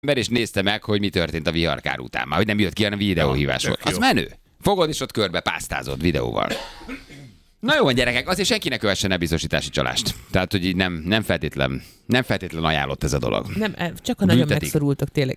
ember, és nézte meg, hogy mi történt a viharkár után. Már hogy nem jött ki, hanem videóhívás volt. Az menő. Fogod és ott körbe pásztázod videóval. Na jó van, gyerekek, azért senki ne kövessen el biztosítási csalást. Tehát, hogy így nem feltétlen ajánlott ez a dolog. Nem, csak ha nagyon megszorultok, tényleg.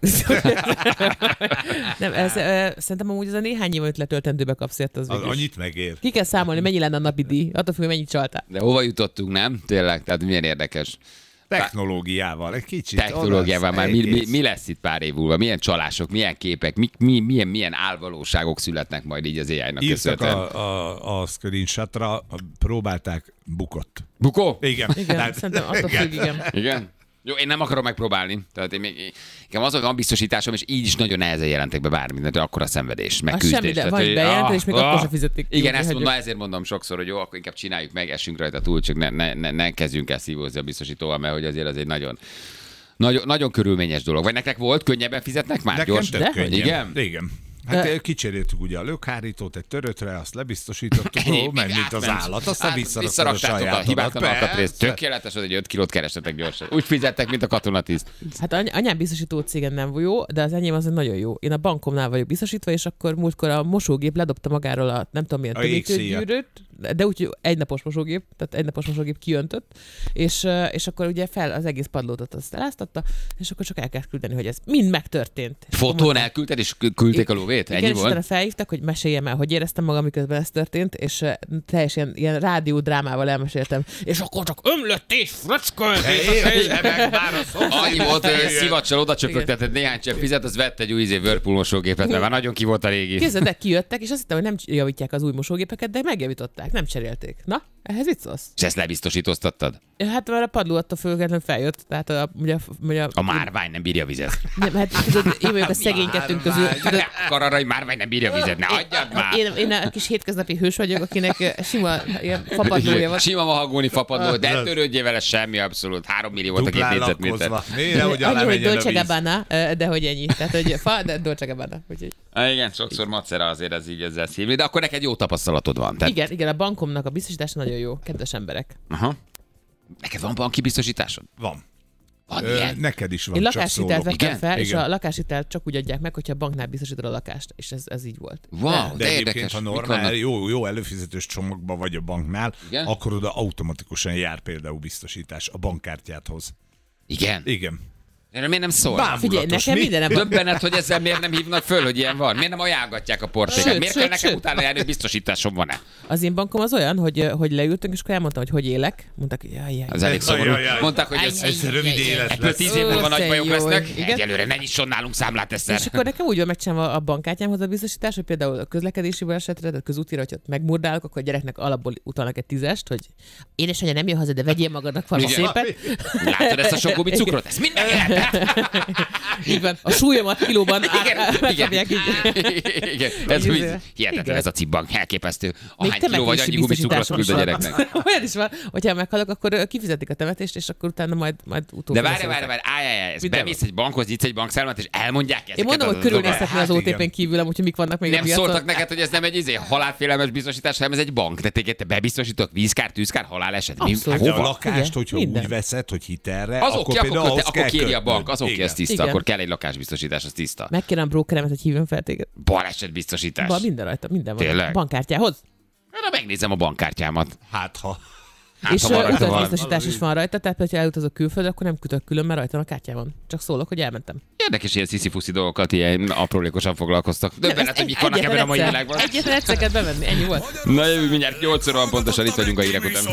Nem, szerintem amúgy az a néhány év, amit letöltendőbe kapsz ért, az annyit megér. Ki kell számolni, mennyi lenne a napi díj, attól függ, mennyit csaltál. De hova jutottunk, nem? Tényleg, tehát milyen érdekes. Technológiával, egy kicsit. Technológiával már mi lesz itt pár év múlva? Milyen csalások, milyen képek, milyen álvalóságok születnek majd így az AI-nak köszönhetően? A screenshotra, próbálták, bukott. Bukó? Igen. Szerintem attól függ, Igen? Jó, én nem akarom megpróbálni. Tehát én az van biztosításom, és így is nagyon nehezen jelentek be bármit, de akkora szenvedés, meg küzdés. Semmi, de vagy bejelent, és még akkor sem fizetik. Igen, ezért mondom sokszor, hogy jó, akkor inkább csináljuk meg, essünk rajta túl, csak ne kezdjünk el szívózni a biztosítóval, mert hogy azért az egy nagyon körülményes dolog. Vagy nektek volt, könnyebben fizetnek már? Nekem gyors? tök könnyen. Igen. Hát kicseréltük ugye a lökhárítót egy törötre, azt lebiztosítottuk, ment mint az állat, aztán visszaraktátok a hibátlan alkatrészt. Tökéletes, hogy 5 kilót keresetek gyorsan. Úgy fizettek, mint a katonatiszt. Hát anyám biztosító cégen nem jó, de az enyém az nagyon jó. Én a bankomnál vagyok biztosítva, és akkor múltkor a mosógép ledobta magáról a nem tudom milyen tömítőgyűrűt, de úgy egynapos mosógép kiöntött, és akkor ugye az egész padlót azt eláztatta, és akkor csak el kell küldeni, hogy ez mind megtörtént. Fotón elküldted, és küldték a lóvét? Ennyi volt? Igen, és felhívtak, hogy meséljem el, hogy éreztem magam, miközben ez történt, és teljesen ilyen rádiódrámával elmeséltem, és akkor csak ömlött és fröckölt. Annyi volt, hogy szivacsal oda csöpögtetett néhány csepp fizet, az vett egy új Whirlpool mosógépet, mert már nagyon ki volt a régi. Képzeld, de kijöttek, és azt hittem, hogy nem javítják az új mosógépeket, de megjavították, nem cserélték. Na, ehhez mit szólsz? És ezt lebiztosítoztattad? Hát már a padló attól függetlenül feljött. Tehát a márvány nem bírja vizet. Nem, hát tudod, én vagyok a szegénykettőnk közül. Kararai márvány nem bírja vizet, ne adjad már! Én a kis hétköznapi hős vagyok, akinek sima ilyen fapadlója van. Sima mahagóni fapadló, de törődjél vele semmi abszolút. 3 millió volt a 2 négyzetméter. Annyi, hogy Dolce Gabbana, de hogy ennyi. Tehát, hogy fa, de Dolce Gabbana. Igen, sokszor macera azért ez így ezzel szívni, de akkor neked jó tapasztalatod van. Tehát... Igen, a bankomnak a biztosítása nagyon jó, kedves emberek. Aha. Neked van banki biztosításod? Van. Neked is van. Én lakáshitelt vettem fel, és a lakáshitelt csak úgy adják meg, hogyha a banknál biztosítod a lakást, és ez így volt. Wow, de egyébként, ha normál, jó előfizetős csomagban vagy a banknál, igen? Akkor oda automatikusan jár például biztosítás a bankkártyádhoz. Igen? Igen. Erről miért nem szól? Figyelj, nekem mindenem van. Döbbenet, hogy ezzel miért nem hívnak föl, hogy ilyen van? Miért nem ajánlgatják a portégát? Miért kell nekem utána járni, hogy biztosításom van-e? Az én bankom az olyan, hogy leültünk, és akkor elmondtam, hogy élek. Mondták, hogy jaj. Az elég szomorú. Mondták, hogy ez rövid élet lesz. 10 év múlva nagy bajok lesznek. Egyelőre ne nyisson nálunk számlát egyszer. És akkor nekem úgy van megcsinálva a bankkártyámhoz a biztosítás, hogy például a közlekedési balesetre, a közútira, hogyha megmurdálok, akkor a gyereknek alapból utalnak egy 10-est, hogy édesanyja nem jön haza, de vegyél magadnak valami szépet. Látod ezt a sok gumicukrot? Ezt mind megjelent. Így van, a súlyomat kilóban megkapják így. Igen, ez hihetetlen ez a cibbank, elképesztő. Ahány kiló vagy, annyi gumicukrot küld a gyereknek. Olyan is van, hogyha meghalok, akkor kifizetik a temetést, és akkor utána majd utóbb. De várj, ezt bemész egy bankhoz, nyitsz egy bankszámlát, és elmondják ezeket. Én mondom, hogy körülnézhetni az OTP-n kívül, amúgy, hogy mik vannak még a piacon. Nem szóltak neked, hogy ez nem egy halálfélelmes biztosítás, hanem ez egy bank. De téged te bebiztosítok vízkár, tűzkár, haláleset. A lakást, hogyha úgy veszed, hogy hitelre, akkor például akkor kéri a bank, az oké, ez tiszta, akkor kell egy lakásbiztosítás, az tiszta. Megkérem a brókeremet, hogy hívjon fel téged. Balesetbiztosítás. Minden rajta, minden van. Tényleg? Bankkártyához. Megnézem a bankkártyámat. Hát ha. És utazbiztosítás is van rajta, tehát ha elutazok külföldre, akkor nem kütök külön, mert rajta a kártyában. Csak szólok, hogy elmentem. Érdekes ilyen sziszi-fuszi dolgokat, ilyen aprólékosan foglalkoztak. Döbbenet, hogy mik vannak ebben a mai világban. Egyetlen egyszer bevenni, ennyi volt. Na jövő mindjárt 8 óra van pontosan, itt vagyunk a hírek után.